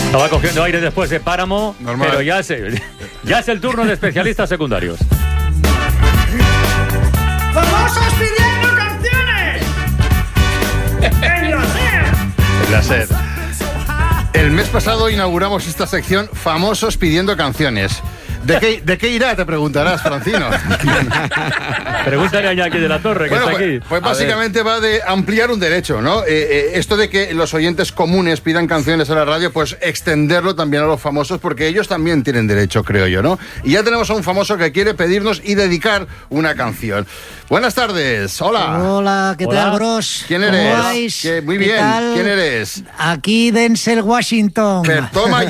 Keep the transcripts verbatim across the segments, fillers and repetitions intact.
Estaba cogiendo aire después de Páramo, Normal. pero ya es, el, ya es el turno de especialistas secundarios. ¡Famosos pidiendo canciones! ¡En la SER! En la SER. El mes pasado inauguramos esta sección Famosos pidiendo canciones. ¿De qué, ¿De qué irá? Te preguntarás, Francino. Pregúntale a Iñaki de la Torre, que Bueno, está pues, aquí. pues básicamente va de ampliar un derecho, ¿no? Eh, eh, esto de que los oyentes comunes pidan canciones a la radio, pues extenderlo también a los famosos, porque ellos también tienen derecho, creo yo, ¿no? Y ya tenemos a un famoso que quiere pedirnos y dedicar una canción. Buenas tardes, hola. Hola, ¿qué Hola. tal, bros? ¿Quién ¿Cómo eres? vais? ¿Qué- muy ¿Qué bien, tal? ¿quién eres? Aquí Denzel Washington. Pero toma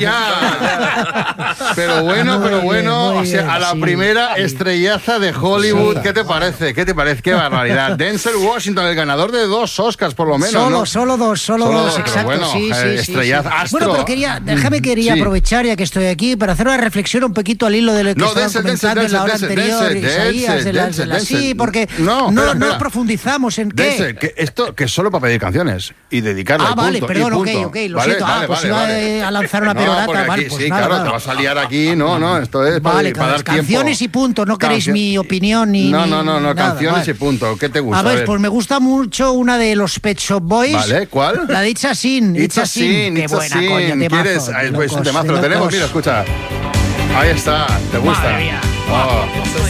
ya. Pero bueno, Muy pero bien, bueno, muy o sea, bien, a la sí, primera sí. estrellaza de Hollywood, Sí. ¿qué te parece? ¿Qué te parece? Qué barbaridad. Denzel Washington, el ganador de dos Oscars por lo menos, Solo, ¿no? solo dos, solo, Solo dos, dos, pero exacto. bueno, sí, eh, sí, sí, estrellaz, sí. astro. Bueno, pero quería, déjame quería Sí. aprovechar ya que estoy aquí para hacer una reflexión un poquito al hilo de lo que No, estaban Denzel, comentando Denzel, en la hora Denzel, anterior, Denzel, Isaías, de las- de las- Denzel, sí, porque No, no, espera, no espera. profundizamos en qué. Denzel, que esto que es solo para pedir canciones y dedicarle. Ah, y vale, punto, perdón, y ok, punto. ok, lo Vale, siento. Ah, vale, pues vale, iba vale. a lanzar una No, perorata, porque vale, aquí, pues sí, nada, claro, nada. te vas a liar aquí, no, no, esto es para, Vale, para dar tiempo. canciones y punto, no queréis Cancio- mi opinión ni No, ni no, no, no, nada, canciones vale. y punto. ¿Qué te gusta? A ver, pues me gusta mucho una de los Pet Shop Boys. Vale, ¿cuál? La de It's a Sin. It's a Sin, Qué It's a buena, Sin. coño, temazo. ¿Quieres? de Ahí, pues un locos, temazo, de lo tenemos, locos. mira, escucha. Ahí está, ¿te gusta? Madre mía. Oh,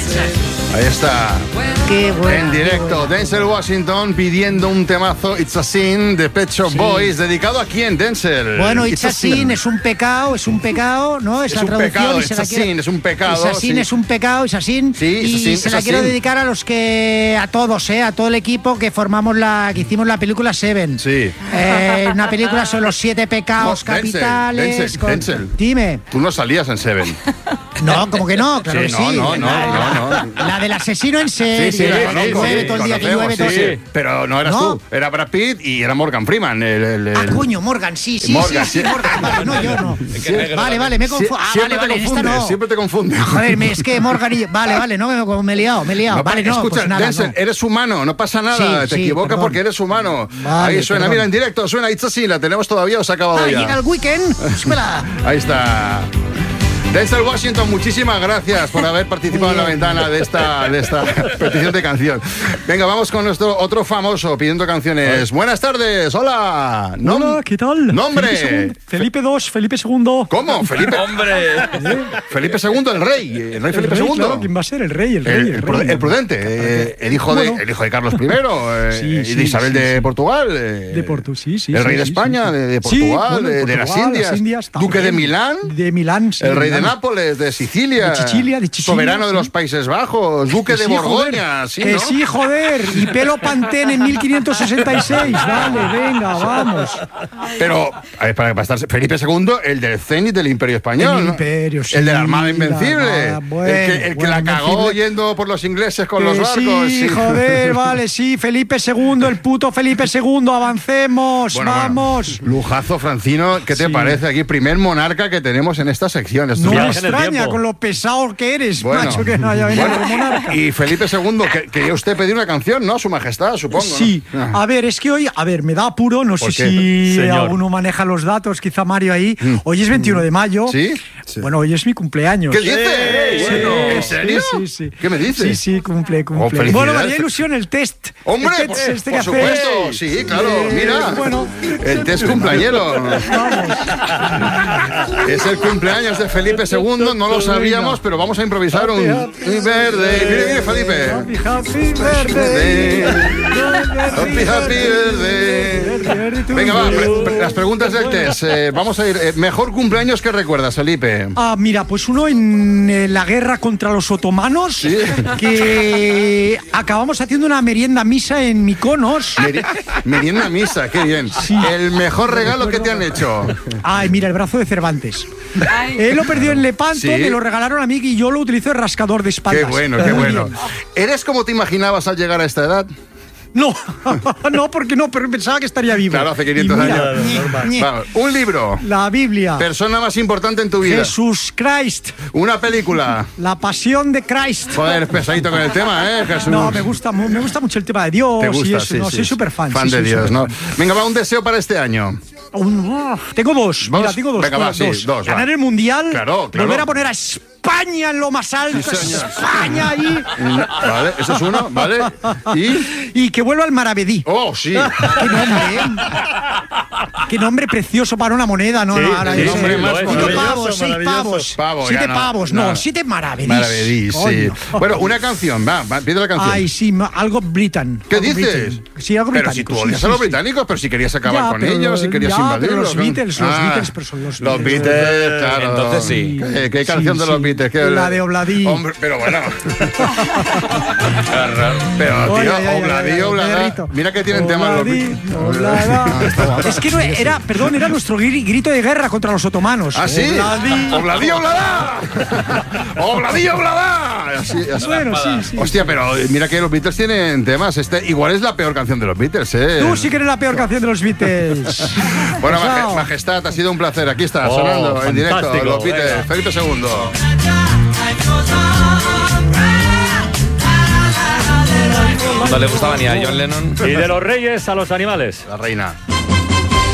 ahí está. Qué buena. En qué directo, buena. Denzel Washington pidiendo un temazo It's a Sin de Pet Shop Sí. Boys. ¿Dedicado a quién, Denzel? Bueno, It's a Sin es un pecado, es un pecado, ¿no? Es Esa un traducción. pecado, y se It's la a quiero- Sin, es un pecado, It's a Sin sí. es un pecado, It's a Sin. Sí, It's a y Sin, se It's la a quiero Sin. dedicar a los que, a todos, ¿eh? A todo el equipo que formamos la, que hicimos la película Seven. Sí. Eh, una película sobre los siete pecados No, Denzel, capitales. Denzel, con- Denzel. Dime. Tú no salías en Seven. No, como que no, claro Sí, que no, sí. no, no, la, no, no. la del asesino en serie, Sí, sí, la que conozco, llueve sí, todo el día, que conocemos, llueve todo sí, el sí. Pero no eras ¿No? tú, era Brad Pitt y era Morgan Freeman. El, el- el- Ah, coño, Morgan, sí, sí, Morgan, sí, sí, sí. Morgan, vale, no, yo no. Vale, vale, me Sie- confundo. Ah, siempre vale, vale, te en esta confundes, no. siempre te confundes. Joder, me- es que Morgan y... Vale, vale, no, me, me he liado, me he liado. No, vale, pero no, escucha, pues nada, Denzel, no. eres humano, no pasa nada. Sí, te sí, equivocas perdón. porque eres humano. Vale, Ahí suena, perdón. mira, en directo, suena It's a Sin, la tenemos todavía o se ha acabado Ah, ya. llega el weekend. Espera. Ahí está. Denzel Washington, muchísimas gracias por haber participado en la ventana de esta, de esta petición de canción. Venga, vamos con nuestro otro famoso pidiendo canciones. Buenas tardes, hola. Nom- Hola, ¿qué tal? Nombre. Felipe segundo, Felipe segundo, Felipe segundo. ¿Cómo? Felipe. ¡Hombre! Felipe segundo, el rey. El rey El Felipe rey, segundo. claro, ¿quién va a ser? El rey, el rey. El, El, el rey. pru- el prudente, eh, el, hijo de, Bueno. el hijo de Carlos primero eh, Sí, y de sí, Isabel sí, de sí. Portugal. eh, De Portu, sí, sí. El sí, rey de sí, España, sí, sí. de, de Sí, Portugal, bueno, de, de las Portugal, Indias, las Indias, duque de también. Milán, De Milán, sí. el rey de Milán. Nápoles, de Sicilia, De Sicilia, de Sicilia, soberano de sí. los Países Bajos, duque de Sí, Borgoña, joder, sí, que ¿no? sí, joder. Y pelo Pantene en mil quinientos sesenta y seis. Vale, venga, vamos. Pero, a ver, para, para estar Felipe segundo, el del cenit del Imperio Español, El ¿no? imperio, sí, el de la Armada la Invencible, Armada, bueno, el que, el que bueno, la cagó Invencible. yendo por los ingleses con los Que barcos. sí, joder, vale, sí. Felipe segundo, el puto Felipe segundo. Avancemos, Bueno, vamos. bueno, lujazo, Francino, ¿qué te Sí. parece aquí? Primer monarca que tenemos en esta sección. Esto No es- me Viaje en el extraña tiempo. con lo pesado que eres, Bueno, macho, que no haya venido bueno, como monarca. y Felipe segundo, que quería usted pedir una canción, ¿no? A su majestad, supongo. ¿no? Sí, Ah. a ver, es que hoy, a ver, me da apuro, no sé ¿Por qué? si Señor. alguno maneja los datos, quizá Mario ahí. Hoy es veintiuno de mayo. ¿Sí? Bueno, hoy es mi cumpleaños. ¿Qué dices? Sí, Bueno, ¿en sí, serio? Sí, sí. ¿Qué me dices? Sí, sí, cumple, Oh, cumple. felicidades. Bueno, me haría ilusión el test. Hombre, el por, test este por que supuesto, hacéis. sí, claro, Eh, mira. Bueno, El test cumpleañero. Es el cumpleaños de Felipe segundo, no lo sabíamos, pero vamos a improvisar un Happy, verde. Mire, mire, Felipe. happy, happy birthday. Happy, happy birthday. Venga, va, pre- pre- las preguntas del test. Eh, vamos a ir. eh, mejor cumpleaños que recuerdas, Felipe. Ah, mira, pues uno en eh, la guerra contra los otomanos, Sí. que acabamos haciendo una merienda misa en Mykonos. Meri- Merienda misa, qué bien. El mejor regalo que te han hecho. Ay, mira, el brazo de Cervantes. Él lo perdió en Lepanto, Sí. me lo regalaron a mí y yo lo utilizo de rascador de espaldas. Qué bueno, qué Muy bueno. bien. ¿Eres como te imaginabas al llegar a esta edad? No, no, porque no, pero pensaba que estaría vivo. Claro, hace quinientos Y mira, años. ñe, ñe. Vamos, un libro. La Biblia. Persona más importante en tu vida. Jesús Christ. Una película. La pasión de Christ. Joder, pesadito con el tema, ¿eh, Jesús? No, me gusta, mu- me gusta mucho el tema de Dios Te gusta, y eso, sí, no, sí. soy súper fan. Fan de Dios, ¿no? Venga, va un deseo para este año. Un- tengo dos. ¿Dos? Mira, tengo dos. Venga, va, dos. sí, dos, va. Ganar el mundial. Claro, claro. Volver a poner a España en lo más alto. Sí, señor. España ahí. Vale, eso es uno, ¿vale? Y. Y que vuelva al Maravedí. ¡Oh, sí! Qué nombre, ¿eh? Qué nombre precioso para una moneda, ¿no? Sí, no ahora sí, ese- hombre, más cinco maravilloso, pavos, seis pavos. Pavo, siete ya no, pavos, no, no. siete maravedís. Maravedís, sí. Coño. Bueno, una canción, va, va, pide la canción. Ay, sí, ma- algo Britain. ¿Qué algo dices? Britain. Sí, algo Pero si británico. tú sí, odias sí, a los sí. británicos, pero si querías acabar Ya, con pero- ellos, si querías ya, pero invadirlos. los ¿no? Beatles, los Beatles, pero son los Los Beatles. Beatles, claro. Entonces sí. ¿Qué, qué canción Sí, de los sí. Beatles? ¿Qué- La de Obladí. Hombre, pero bueno. Pero, Ay, tío, ay, ay, Obladí, ay, ay, Obladá. perrito. Mira que tienen temas los Obladí, Beatles. Oblada. Es que no era, perdón, era nuestro gri- grito de guerra contra los otomanos. ¿Ah, sí? Obladí. Obladí, Obladá. Obladí, Obladá. Así, así. Bueno, sí, sí. Hostia, pero mira que los Beatles tienen temas. Este igual es la peor canción de los Beatles, ¿eh? Tú sí que eres la peor canción de los Beatles. Bueno, Pesado. Maje- Majestad, ha sido un placer. Aquí está, Oh, sonando en directo. fantástico, Los Beatles. venga. Felipe segundo. No le gustaba ni a John Lennon. Y de los reyes a los animales. La reina.